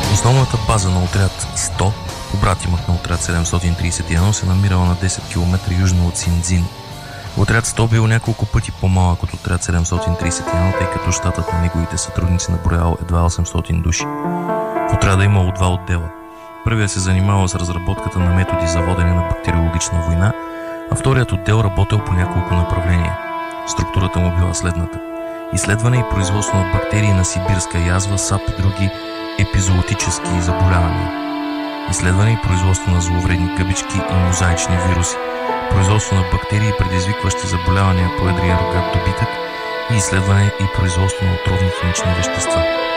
Основната база на отряд 100, побратимът на отряд 731, се намирала на 10 км южно от Синдзин. Отряд 100 бил няколко пъти по-малък от отряд 731, тъй като щатът на неговите сътрудници наброял едва 800 души. В отряда имало два отдела. Първият се занимавал с разработката на методи за водене на бактериологична война, а вторият отдел работил по няколко направления. Структурата му била следната: изследване и производство на бактерии на сибирска язва, САП и други епизоотически заболявания, изследване и производство на зловредни гъбички и мозаични вируси, производство на бактерии, предизвикващи заболявания по едрия рогат добитък, и изследване и производство на отровни химични вещества.